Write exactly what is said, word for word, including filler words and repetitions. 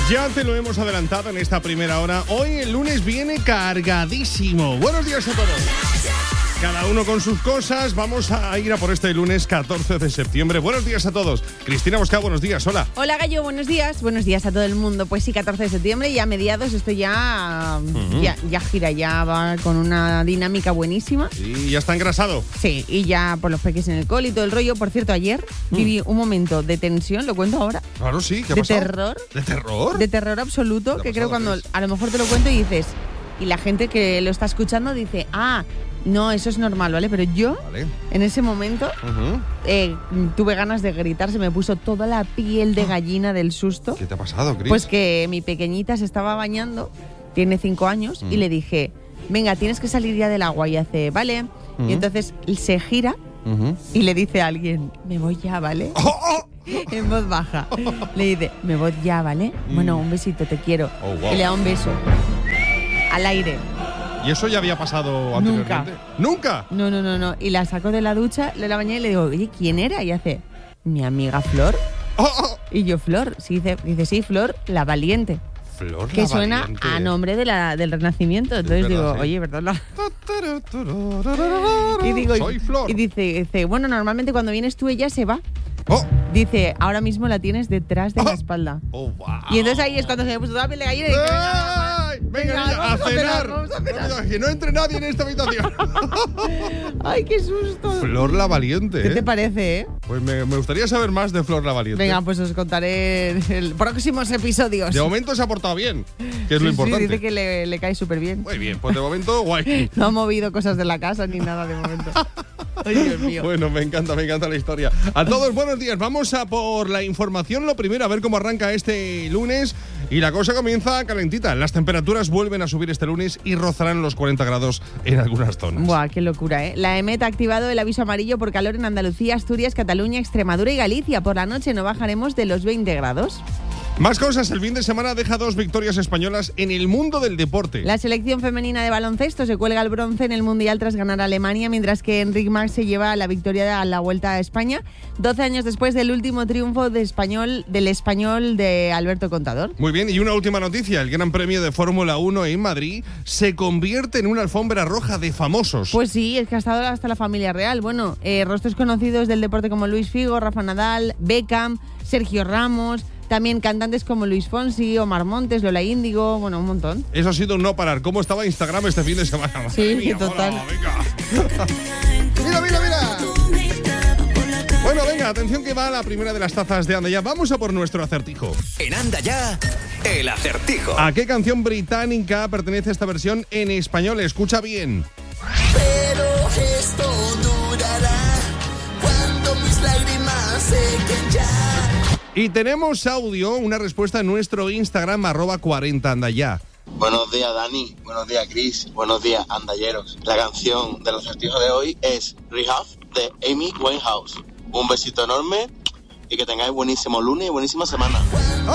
Ya te lo hemos adelantado en esta primera hora. Hoy el lunes viene cargadísimo. Buenos días a todos. Cada uno con sus cosas. Vamos a ir a por este lunes catorce de septiembre. Buenos días a todos. Cristina Mosca, buenos días. Hola. Hola, Gallo. Buenos días. Buenos días a todo el mundo. Pues sí, catorce de septiembre, ya a mediados, esto ya, uh-huh. ya, ya gira, ya va con una dinámica buenísima. Y ya está engrasado. Sí, y ya por los peques en el cole y todo el rollo. Por cierto, ayer mm. viví un momento de tensión, lo cuento ahora. Claro, sí. ¿Qué ha de pasado? terror. ¿De terror? De terror absoluto, que creo cuando a lo mejor te lo cuento y dices... Y la gente que lo está escuchando dice, ah, no, eso es normal, ¿vale? Pero yo, vale. en ese momento, uh-huh. eh, tuve ganas de gritar, se me puso toda la piel de gallina del susto. ¿Qué te ha pasado, Cris? Pues que mi pequeñita se estaba bañando, tiene cinco años, uh-huh. y le dije, venga, tienes que salir ya del agua. Y hace, vale. Uh-huh. Y entonces se gira uh-huh. y le dice a alguien, me voy ya, ¿vale? Oh, oh. En voz baja. Le dice, me voy ya, ¿vale? Mm. Bueno, un besito, te quiero. Oh, wow. Y le da un beso. Al aire. ¿Y eso ya había pasado anteriormente? Nunca. ¿Nunca? No, no, no, no. Y la saco de la ducha, le la bañé y le digo, oye, ¿quién era? Y hace, mi amiga Flor. Oh, oh. Y yo, Flor. Sí, dice, dice, sí, Flor, la valiente. Flor, que la suena valiente. A nombre de la, del Renacimiento. Entonces verdad, digo, sí. oye, ¿verdad? La... y digo, soy Flor. Y dice, dice, bueno, normalmente cuando vienes tú ella se va. Oh. Dice, ahora mismo la tienes detrás de oh. la espalda. Oh, wow. Y entonces ahí es cuando se me puso toda la piel de gallina y dije, venga, venga, venga, a, a cenar. Vamos a cenar. No, que no entre nadie en esta habitación. Ay, qué susto. Flor la Valiente. ¿Qué ¿eh? te parece, eh? Pues me, me gustaría saber más de Flor la Valiente. Venga, pues os contaré en el próximos episodios. De momento se ha portado bien, que es sí, lo importante. Sí, dice que le, le cae súper bien. Muy bien, pues de momento, guay. No ha movido cosas de la casa ni nada de momento. Ay, Dios mío. Bueno, me encanta, me encanta la historia. A todos, buenos días. Vamos a por la información. Lo primero, a ver cómo arranca este lunes. Y la cosa comienza calentita. Las temperaturas vuelven a subir este lunes y rozarán los cuarenta grados en algunas zonas. Buah, qué locura, ¿eh? La EMET ha activado el aviso amarillo por calor en Andalucía, Asturias, Cataluña, Extremadura y Galicia. Por la noche no bajaremos de los veinte grados. Más cosas, el fin de semana deja dos victorias españolas en el mundo del deporte. La selección femenina de baloncesto se cuelga el bronce en el Mundial tras ganar a Alemania, mientras que Enric Mas se lleva la victoria a la Vuelta a España, doce años después del último triunfo de español, del español de Alberto Contador. Muy bien, y una última noticia, el Gran Premio de Fórmula uno en Madrid se convierte en una alfombra roja de famosos. Pues sí, es que ha estado hasta la familia real. Bueno, eh, rostros conocidos del deporte como Luis Figo, Rafa Nadal, Beckham, Sergio Ramos... También cantantes como Luis Fonsi, Omar Montes, Lola Índigo, bueno, un montón. Eso ha sido un no parar. ¿Cómo estaba Instagram este fin de semana? Sí, mía, total. Hola, venga. Mira, mira, mira. Bueno, venga, atención que va la primera de las tazas de Anda Ya. Vamos a por nuestro acertijo. En Anda Ya, el acertijo. ¿A qué canción británica pertenece esta versión en español? Escucha bien. Pero esto durará cuando mis lágrimas sequen ya. Y tenemos audio, una respuesta en nuestro Instagram, arroba cuarenta andaya. Buenos días, Dani. Buenos días, Chris. Buenos días, andalleros. La canción del acertijo de hoy es Rehab de Amy Winehouse. Un besito enorme y que tengáis buenísimo lunes y buenísima semana.